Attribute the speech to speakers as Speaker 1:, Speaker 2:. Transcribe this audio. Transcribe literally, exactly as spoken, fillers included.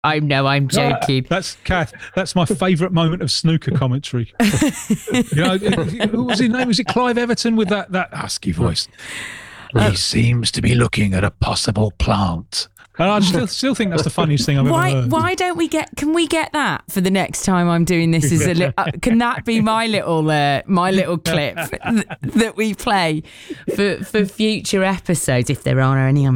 Speaker 1: I know, I'm joking.
Speaker 2: That's Kath. That's my favourite moment of snooker commentary. You know, who was his name? Was it Clive Everton with that that husky voice? He seems to be looking at a possible plant. And I still still think that's the funniest thing I've
Speaker 1: why,
Speaker 2: ever heard.
Speaker 1: Why don't we get? Can we get that for the next time I'm doing this? As a li- uh, can that be my little uh, my little clip th- that we play for for future episodes if there are any? I'm